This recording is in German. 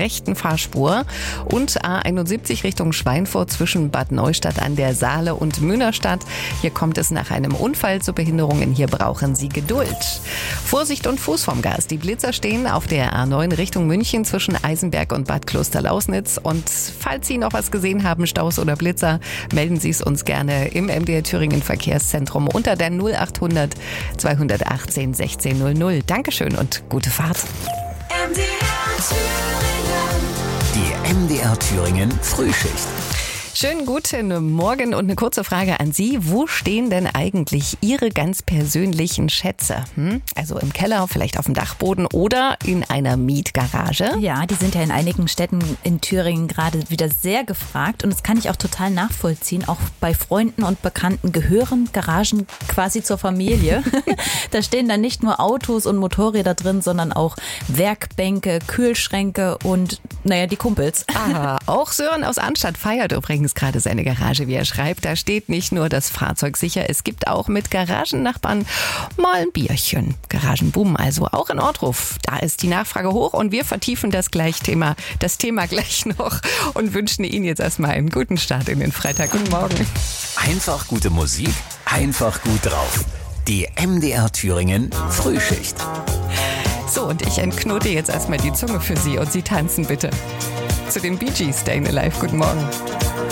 rechten Fahrspur und A71 Richtung Schweinfurt zwischen Bad Neustadt an der Saale und Münnerstadt. Hier kommt es nach einem Unfall zu Behinderungen. Hier brauchen Sie Geduld. Vorsicht und Fuß vom Gas. Die Blitzer stehen auf der A9 Richtung München zwischen Eisenberg und Bad Klosterlausnitz. Und falls Sie noch was gesehen haben, Staus oder Blitzer, melden Sie es uns gerne im MDR Thüringen Verkehrszentrum unter der 0800 218 1600. Dankeschön und gute Fahrt. Die MDR Thüringen Frühschicht. Schönen guten Morgen und eine kurze Frage an Sie. Wo stehen denn eigentlich Ihre ganz persönlichen Schätze? Also im Keller, vielleicht auf dem Dachboden oder in einer Mietgarage? Ja, die sind ja in einigen Städten in Thüringen gerade wieder sehr gefragt und das kann ich auch total nachvollziehen. Auch bei Freunden und Bekannten gehören Garagen quasi zur Familie. Da stehen dann nicht nur Autos und Motorräder drin, sondern auch Werkbänke, Kühlschränke und die Kumpels. Ah, auch Sören aus Arnstadt feiert übrigens gerade seine Garage, wie er schreibt. Da steht nicht nur das Fahrzeug sicher, es gibt auch mit Garagennachbarn mal ein Bierchen. Garagenboom also auch in Ortruf. Da ist die Nachfrage hoch und wir vertiefen das Thema gleich noch und wünschen Ihnen jetzt erstmal einen guten Start in den Freitag. Guten Morgen. Einfach gute Musik, einfach gut drauf. Die MDR Thüringen Frühschicht. So, und ich entknote jetzt erstmal die Zunge für Sie und Sie tanzen bitte zu den Bee Gees, Stayin' Alive. Guten Morgen.